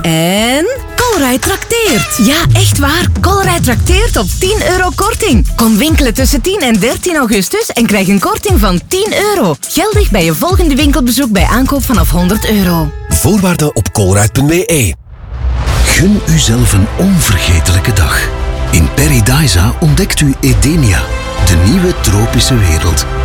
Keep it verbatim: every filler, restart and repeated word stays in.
En Colruyt trakteert. Ja, echt waar. Colruyt trakteert op tien euro korting. Kom winkelen tussen tien en dertien augustus en krijg een korting van tien euro. Geldig bij je volgende winkelbezoek bij aankoop vanaf honderd euro. Voorwaarden op colruyt punt b e. Gun uzelf een onvergetelijke dag. In Paradisa ontdekt u Edenia, de nieuwe tropische wereld.